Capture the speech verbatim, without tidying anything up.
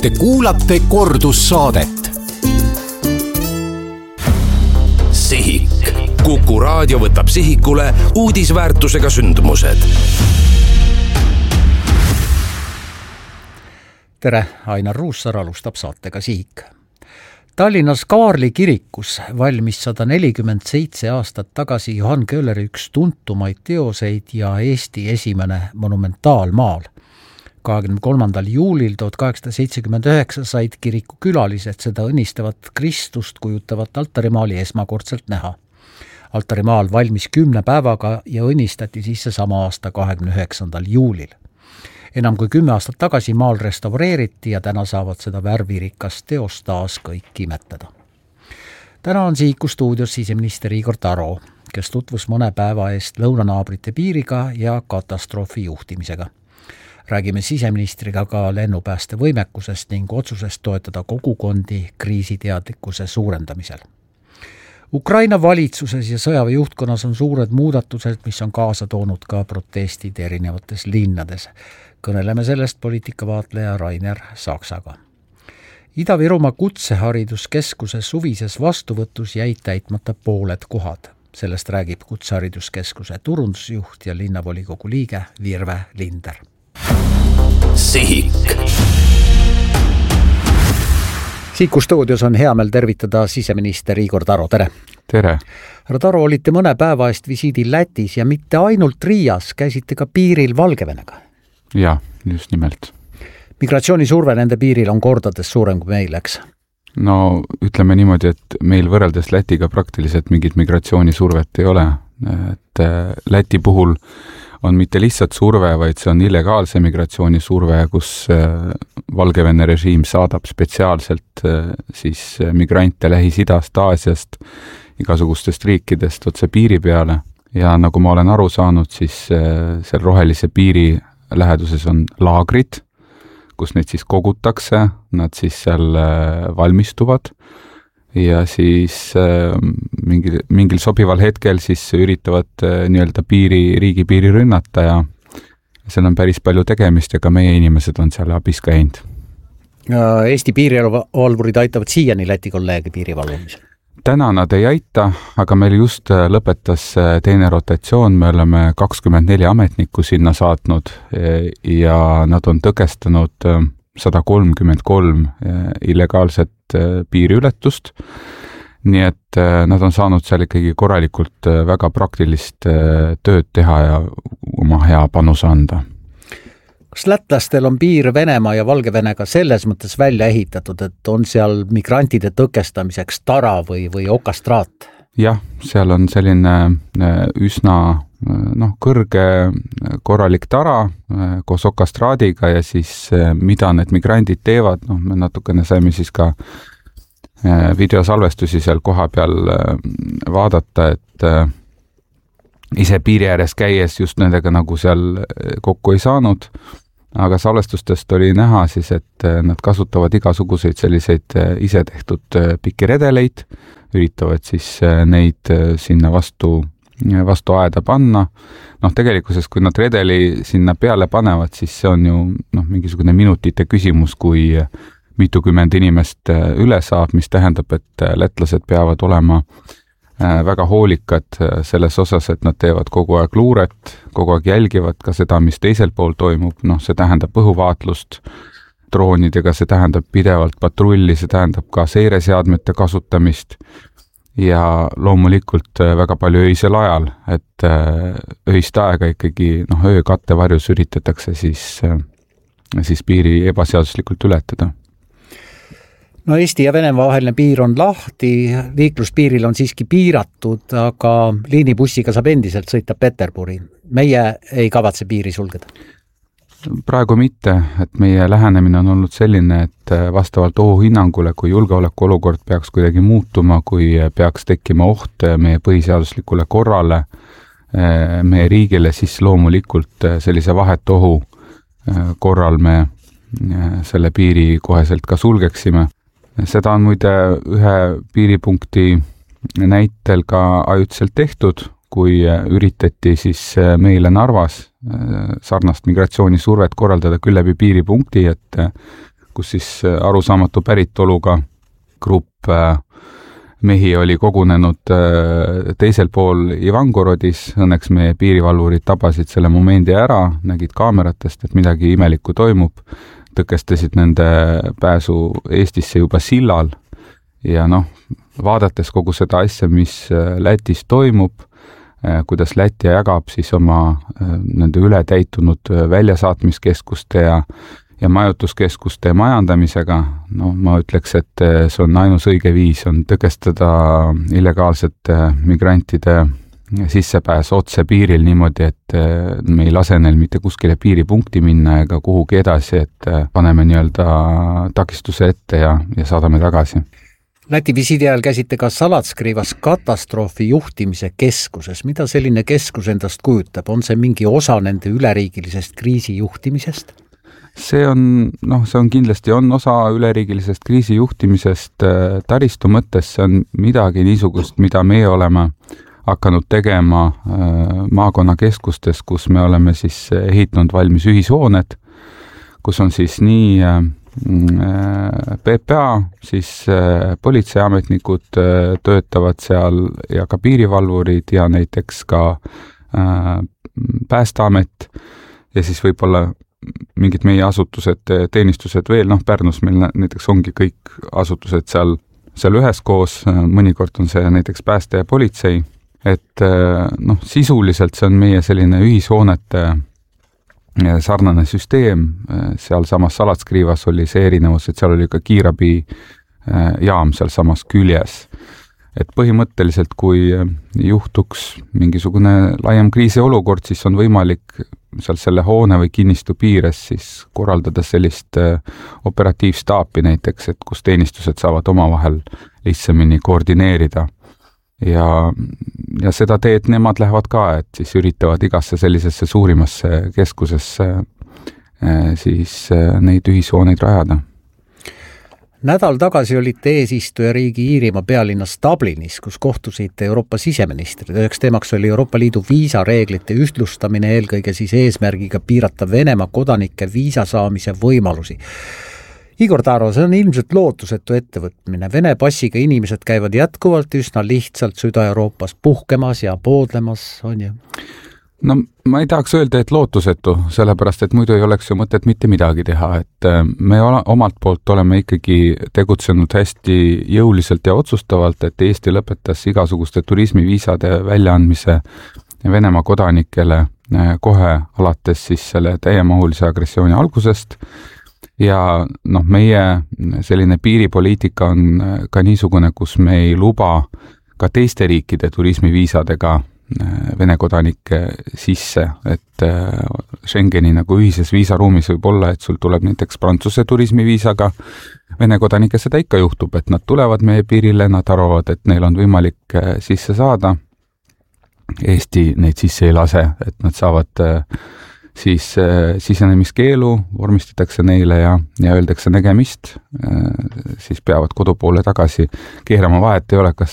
Te kuulate kordussaadet. Sihik. Kuku raadio võtab sihikule uudisväärtusega sündmused. Tere, Ainar Ruussaar alustab saatega Sihik. Tallinnas Kaarli kirikus valmis sada nelikümmend seitse aastat tagasi Johann Köhleri üks tuntumaid teoseid ja Eesti esimene monumentaalmaal. kahekümne kolmandal juulil tuhat kaheksasada seitsekümmend üheksa said kiriku külalised seda õnnistavat Kristust kujutavat altarimaali esmakordselt näha. Altarimaal valmis kümne päevaga ja õnnistati sisse sama aasta kahekümne üheksandal juulil. Enam kui kümme aastat tagasi maal restaureeriti ja täna saavad seda värvirikast teost taas kõik imetleda. Täna on Sihiku stuudios siseminister Igor Taro, kes tutvus mõne päeva eest lõunanaabrite piiriga ja katastroofi juhtimisega. Räägime siseministriga ka lennupääste võimekusest ning otsusest toetada kogukondi kriisiteadlikkuse suurendamisel. Ukraina valitsuses ja sõjaväe juhtkonnas on suured muudatused, mis on kaasa toonud ka protestid erinevates linnades. Kõneleme sellest poliitikavaatleja Rainer Saksaga. Ida-Virumaa kutsehariduskeskuse suvises vastuvõtus jäid täitmata pooled kohad. Sellest räägib kutsehariduskeskuse turundusjuht ja linnavolikogu liige Virve Linder. Sihik. Sihiku stuudios on hea meel tervitada siseminister Igor Taro, tere! Tere! Härra Taro, olite mõne päeva eest visiidil Lätis ja mitte ainult Riias, käisite ka piiril Valgevenega. Ja, just nimelt. Migratsioonisurve nende piiril on kordades suurem kui meil, eks? No ütleme niimoodi, et meil võrreldes Lätiga praktiliselt mingit migratsioonisurvet ei ole. Et Läti puhul on mitte lihtsalt surve, vaid see on illegaalse migratsioonisurve, kus Valgevene režiim saadab spetsiaalselt siis migrante Lähis-Idast, Aasiast, igasugustest riikidest otse piiri peale. Ja nagu ma olen aru saanud, siis seal rohelise piiri läheduses on laagrid, kus neid siis kogutakse, nad siis seal valmistuvad ja siis mingil, mingil sobival hetkel siis üritavad nii-öelda piiri, riigi piiri rünnata ja seal on päris palju tegemist ja ka meie inimesed on seal abis käinud. Eesti piirivalvurid aitavad siiani Läti kolleege piirivalvamisel? Täna nad ei aita, aga meil just lõpetas teine rotatsioon, me oleme kakskümmend neli ametnikku sinna saatnud ja nad on tõkestanud sada kolmkümmend kolm illegaalset piiriületust, nii et nad on saanud seal ikkagi korralikult väga praktilist tööd teha ja oma hea panuse anda. Kas lätlastel on piir Venemaa ja Valgevenega selles mõttes välja ehitatud, et on seal migrantide tõkestamiseks tara või, või okastraat? Jah, seal on selline üsna noh, kõrge korralik tara koos okastraadiga ja siis mida need migrandid teevad, noh, me natukene saime siis ka videosalvestusi seal koha peal vaadata, et ise piiri ääres käies just nendega nagu seal kokku ei saanud, aga salvestustest oli näha siis, et nad kasutavad igasuguseid selliseid ise tehtud pikiredeleid, üritavad siis neid sinna vastu, vastu aeda panna. Noh, tegelikkuses, kui nad redeli sinna peale panevad, siis see on ju noh, mingisugune minutite küsimus, kui mitukümmend inimest üle saab, mis tähendab, et lätlased peavad olema väga hoolikad selles osas, et nad teevad kogu aeg luuret, kogu aeg jälgivad ka seda, mis teisel pool toimub, noh, see tähendab õhuvaatlust droonidega, see tähendab pidevalt patrulli, see tähendab ka seireseadmete kasutamist ja loomulikult väga palju öisel ajal, et öist aega ikkagi noh, öö kattevarjus üritatakse siis, siis piiri ebaseaduslikult ületada. No Eesti ja Venemaa vaheline piir on lahti, liikluspiiril on siiski piiratud, aga liinibussiga saab endiselt sõita Peterburi. Meie ei kavatse piiri sulgeda. Praegu mitte, et meie lähenemine on olnud selline, et vastavalt ohuhinnangule, kui julgeoleku olukord peaks kuidagi muutuma, kui peaks tekkima oht meie põhiseaduslikule korrale, meie riigile, siis loomulikult sellise vahetu ohu korral me selle piiri koheselt ka sulgeksime. Seda on muide ühe piiripunkti näitel ka ajutiselt tehtud, kui üritati siis meile Narvas sarnast migratsioonisurvet korraldada küll läbi piiripunkti, et kus siis arusaamatu päritoluga grupp mehi oli kogunenud teisel pool Ivangorodis. Õnneks meie piirivalvurid tabasid selle momendi ära, nägid kaameratest, et midagi imelikku toimub, tõkestasid nende pääsu Eestisse juba sillal ja noh, vaadates kogu seda asja, mis Lätis toimub, kuidas Läti jagab siis oma nende ületäitunud väljasaatmiskeskuste ja ja majutuskeskuste majandamisega, no ma ütleks, et see on ainus õige viis, on tõkestada illegaalsete migrantide sissepääs otse piiril niimoodi, et me ei lase neil mitte kuskile piiripunkti minna ega kuhugi edasi, et paneme nii-öelda takistuse ette ja, ja saadame tagasi. Läti visiidi ajal käsite ka Salatskriivas katastroofi juhtimise keskuses. Mida selline keskus endast kujutab? On see mingi osa nende üleriigilisest kriisi juhtimisest? See on, noh, see on kindlasti on osa üleriigilisest kriisi juhtimisest taristu mõttes, see on midagi niisugust, mida meie oleme hakanud tegema maakonnakeskustes, kus me oleme siis ehitanud valmis ühishooned, kus on siis nii P P A, siis politseiametnikud töötavad seal ja ka piirivalvurid ja näiteks ka Päästeamet ja siis võib-olla mingid meie asutused, teenistused veel, noh Pärnus meil näiteks ongi kõik asutused seal, seal üheskoos, mõnikord on see näiteks pääste ja politsei, et noh, sisuliselt see on meie selline ühishoonete sarnane süsteem, seal samas Salatskriivas oli see erinevus, et seal oli ka kiirabi jaam seal samas küljes. Et põhimõtteliselt, kui juhtuks mingisugune laiem kriisiolukord, siis on võimalik seal selle hoone või kinnistu piires siis korraldada sellist operatiivstaapi näiteks, et kus teenistused saavad omavahel lihtsamini koordineerida. Ja, ja seda teed nemad lähevad ka, et siis üritavad igasse sellisesse suurimasse keskusesse siis neid ühishooneid rajada. Nädal tagasi olite eesistujariigi Iirimaa pealinnas Dublinis, kus kohtusite Euroopa siseministrid. Üheks teemaks oli Euroopa Liidu viisareeglite ühtlustamine, eelkõige siis eesmärgiga piirata Venemaa kodanike viisa saamise võimalusi. Igor Taro, see on ilmselt lootusetu ettevõtmine. Vene passiga inimesed käivad jätkuvalt üsna lihtsalt Süda-Euroopas puhkemas ja poodlemas, on ju? No ma ei tahaks öelda, et lootusetu, sellepärast, et muidu ei oleks ju mõtet mitte midagi teha, et me omalt poolt oleme ikkagi tegutsenud hästi jõuliselt ja otsustavalt, et Eesti lõpetas igasuguste turismiviisade väljaandmise Venemaa kodanikele kohe alates siis selle täiemahulise agressiooni algusest ja noh, meie selline piiripoliitika on ka niisugune, kus me ei luba ka teiste riikide turismiviisadega Vene kodanike sisse, et Schengeni nagu ühises viisaruumis võib olla, et sul tuleb näiteks Prantsuse turismiviisaga Vene kodanike, seda ikka juhtub, et nad tulevad meie piirile, nad arvavad, et neil on võimalik sisse saada. Eesti neid sisse ei lase, et nad saavad siis sisenemiskeelu, vormistatakse neile ja, ja öeldakse nägemist, siis peavad kodupoole tagasi keerama, vahet ei ole, kas